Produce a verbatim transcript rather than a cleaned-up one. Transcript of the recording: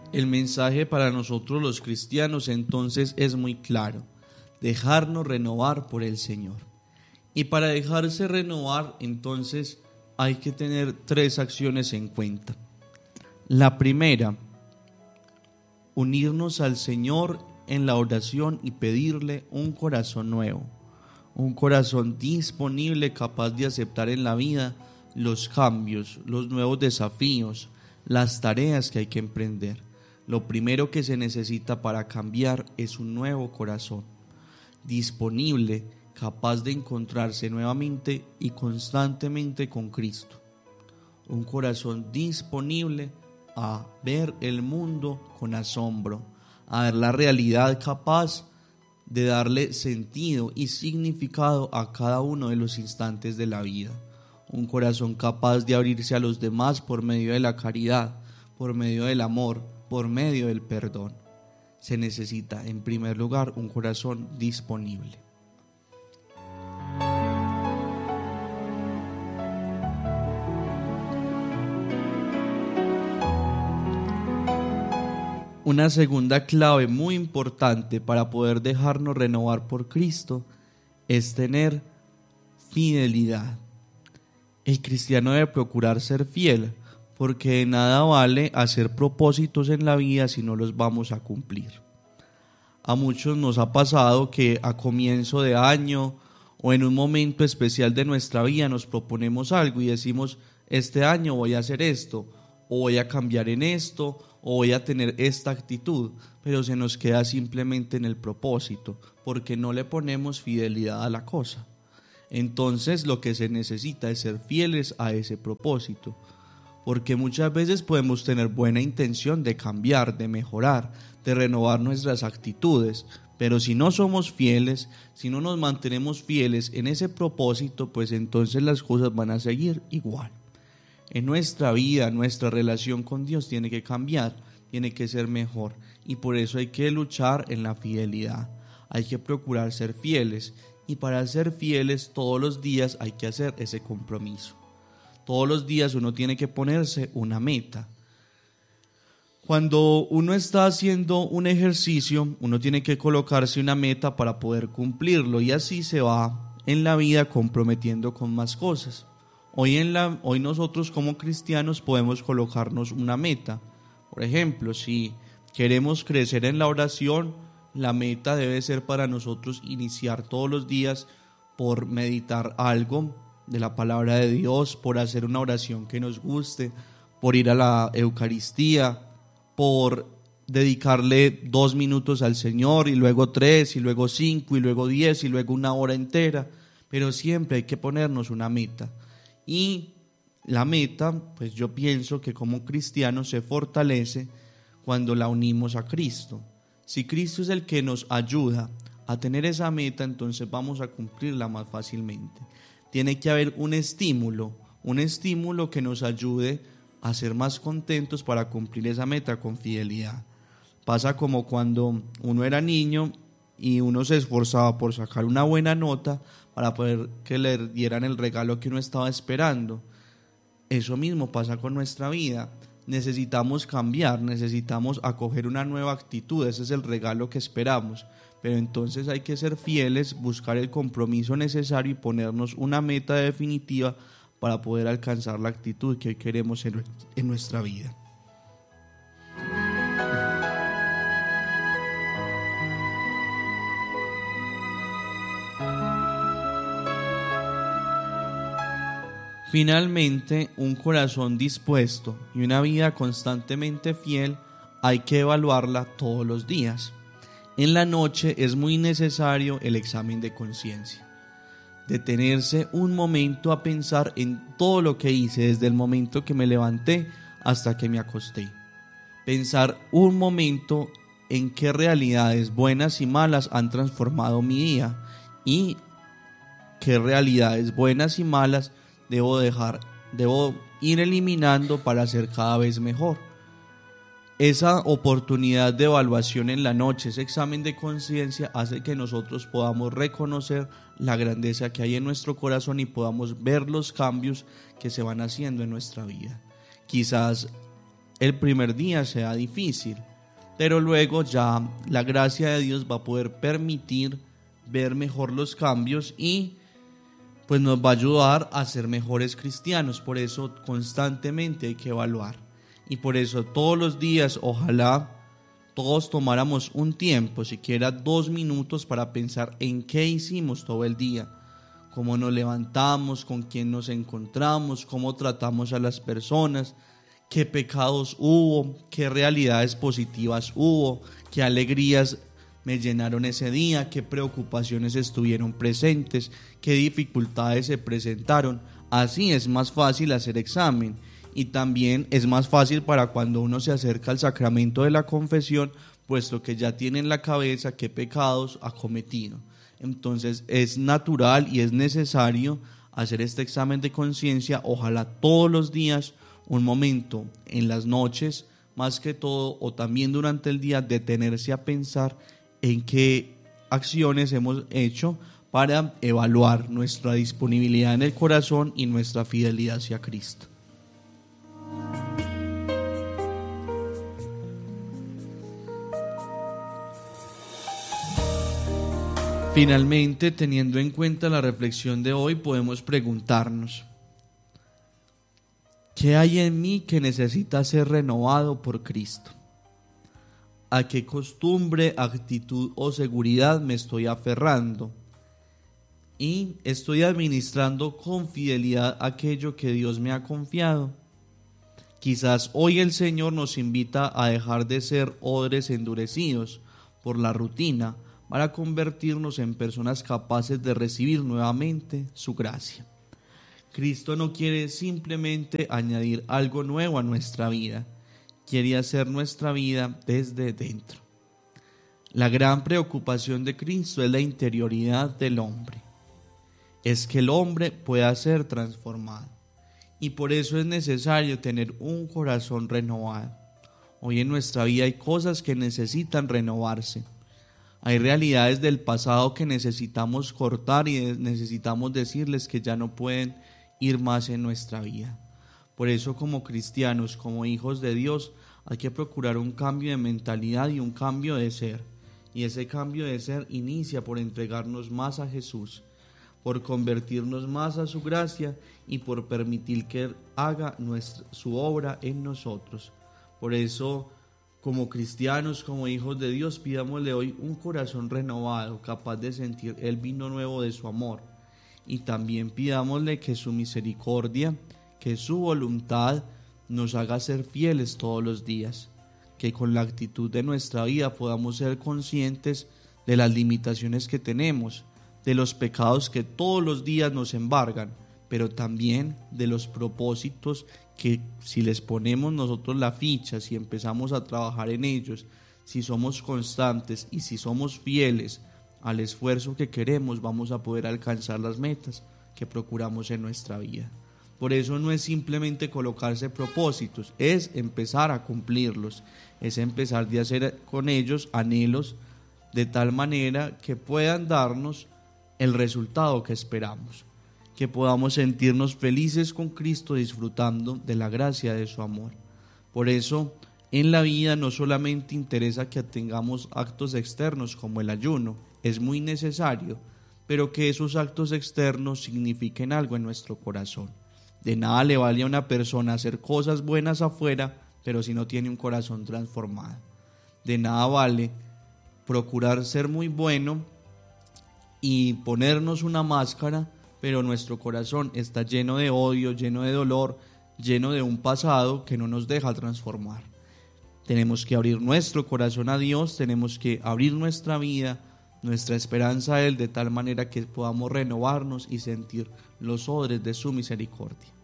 El mensaje para nosotros los cristianos entonces es muy claro: dejarnos renovar por el Señor. Y para dejarse renovar entonces hay que tener tres acciones en cuenta. La primera, unirnos al Señor en la oración y pedirle un corazón nuevo, un corazón disponible, capaz de aceptar en la vida los cambios, los nuevos desafíos, las tareas que hay que emprender. Lo primero que se necesita para cambiar es un nuevo corazón, disponible, capaz de encontrarse nuevamente y constantemente con Cristo. Un corazón disponible a ver el mundo con asombro, a ver la realidad, capaz de darle sentido y significado a cada uno de los instantes de la vida. Un corazón capaz de abrirse a los demás por medio de la caridad, por medio del amor, por medio del perdón. Se necesita, en primer lugar, un corazón disponible. Una segunda clave muy importante para poder dejarnos renovar por Cristo es tener fidelidad. El cristiano debe procurar ser fiel, porque de nada vale hacer propósitos en la vida si no los vamos a cumplir. A muchos nos ha pasado que a comienzo de año o en un momento especial de nuestra vida nos proponemos algo y decimos: este año voy a hacer esto, o voy a cambiar en esto, o voy a tener esta actitud, pero se nos queda simplemente en el propósito, porque no le ponemos fidelidad a la cosa. Entonces lo que se necesita es ser fieles a ese propósito, porque muchas veces podemos tener buena intención de cambiar, de mejorar, de renovar nuestras actitudes, pero si no somos fieles, si no nos mantenemos fieles en ese propósito, pues entonces las cosas van a seguir igual. En nuestra vida, nuestra relación con Dios tiene que cambiar, tiene que ser mejor, y por eso hay que luchar en la fidelidad. Hay que procurar ser fieles, y para ser fieles todos los días hay que hacer ese compromiso. Todos los días uno tiene que ponerse una meta. Cuando uno está haciendo un ejercicio, uno tiene que colocarse una meta para poder cumplirlo, y así se va en la vida comprometiendo con más cosas. Hoy, en la, hoy nosotros como cristianos podemos colocarnos una meta. Por ejemplo, si queremos crecer en la oración, la meta debe ser para nosotros iniciar todos los días por meditar algo de la palabra de Dios, por hacer una oración que nos guste, por ir a la Eucaristía, por dedicarle dos minutos al Señor, y luego tres, y luego cinco, y luego diez, y luego una hora entera. Pero siempre hay que ponernos una meta. Y la meta, pues yo pienso que como cristianos se fortalece cuando la unimos a Cristo. Si Cristo es el que nos ayuda a tener esa meta, entonces vamos a cumplirla más fácilmente. Tiene que haber un estímulo, un estímulo que nos ayude a ser más contentos para cumplir esa meta con fidelidad. Pasa como cuando uno era niño y uno se esforzaba por sacar una buena nota para poder que le dieran el regalo que uno estaba esperando. Eso mismo pasa con nuestra vida. Necesitamos cambiar, necesitamos acoger una nueva actitud, ese es el regalo que esperamos. Pero entonces hay que ser fieles, buscar el compromiso necesario y ponernos una meta definitiva para poder alcanzar la actitud que hoy queremos en, en nuestra vida. Finalmente, un corazón dispuesto y una vida constantemente fiel hay que evaluarla todos los días. En la noche es muy necesario el examen de conciencia. Detenerse un momento a pensar en todo lo que hice desde el momento que me levanté hasta que me acosté. Pensar un momento en qué realidades buenas y malas han transformado mi día y qué realidades buenas y malas debo dejar, debo ir eliminando para ser cada vez mejor. Esa oportunidad de evaluación en la noche, ese examen de conciencia, hace que nosotros podamos reconocer la grandeza que hay en nuestro corazón y podamos ver los cambios que se van haciendo en nuestra vida. Quizás el primer día sea difícil, pero luego ya la gracia de Dios va a poder permitir ver mejor los cambios y pues nos va a ayudar a ser mejores cristianos. Por eso constantemente hay que evaluar, y por eso todos los días ojalá todos tomáramos un tiempo, siquiera dos minutos, para pensar en qué hicimos todo el día, cómo nos levantamos, con quién nos encontramos, cómo tratamos a las personas, qué pecados hubo, qué realidades positivas hubo, qué alegrías me llenaron ese día, qué preocupaciones estuvieron presentes, qué dificultades se presentaron. Así es más fácil hacer examen, y también es más fácil para cuando uno se acerca al sacramento de la confesión, puesto que ya tiene en la cabeza qué pecados ha cometido. Entonces es natural y es necesario hacer este examen de conciencia, ojalá todos los días, un momento en las noches, más que todo, o también durante el día, detenerse a pensar en qué acciones hemos hecho para evaluar nuestra disponibilidad en el corazón y nuestra fidelidad hacia Cristo. Finalmente, teniendo en cuenta la reflexión de hoy, podemos preguntarnos: ¿qué hay en mí que necesita ser renovado por Cristo? ¿A qué costumbre, actitud o seguridad me estoy aferrando? ¿Y estoy administrando con fidelidad aquello que Dios me ha confiado? Quizás hoy el Señor nos invita a dejar de ser odres endurecidos por la rutina, para convertirnos en personas capaces de recibir nuevamente su gracia. Cristo no quiere simplemente añadir algo nuevo a nuestra vida, quiere hacer nuestra vida desde dentro. La gran preocupación de Cristo es la interioridad del hombre, es que el hombre pueda ser transformado, y por eso es necesario tener un corazón renovado. Hoy en nuestra vida hay cosas que necesitan renovarse. Hay realidades del pasado que necesitamos cortar y necesitamos decirles que ya no pueden ir más en nuestra vida. Por eso, como cristianos, como hijos de Dios, hay que procurar un cambio de mentalidad y un cambio de ser. Y ese cambio de ser inicia por entregarnos más a Jesús, por convertirnos más a su gracia y por permitir que Él haga nuestra, su obra en nosotros. Por eso, como cristianos, como hijos de Dios, pidámosle hoy un corazón renovado, capaz de sentir el vino nuevo de su amor. Y también pidámosle que su misericordia, que su voluntad nos haga ser fieles todos los días. Que con la actitud de nuestra vida podamos ser conscientes de las limitaciones que tenemos, de los pecados que todos los días nos embargan, pero también de los propósitos que, si les ponemos nosotros la ficha, si empezamos a trabajar en ellos, si somos constantes y si somos fieles al esfuerzo que queremos, vamos a poder alcanzar las metas que procuramos en nuestra vida. Por eso no es simplemente colocarse propósitos, es empezar a cumplirlos, es empezar de hacer con ellos anhelos de tal manera que puedan darnos el resultado que esperamos, que podamos sentirnos felices con Cristo disfrutando de la gracia de su amor. Por eso, en la vida no solamente interesa que tengamos actos externos como el ayuno, es muy necesario, pero que esos actos externos signifiquen algo en nuestro corazón. De nada le vale a una persona hacer cosas buenas afuera, pero si no tiene un corazón transformado. De nada vale procurar ser muy bueno y ponernos una máscara, pero nuestro corazón está lleno de odio, lleno de dolor, lleno de un pasado que no nos deja transformar. Tenemos que abrir nuestro corazón a Dios, tenemos que abrir nuestra vida, nuestra esperanza a Él, de tal manera que podamos renovarnos y sentir los odres de su misericordia.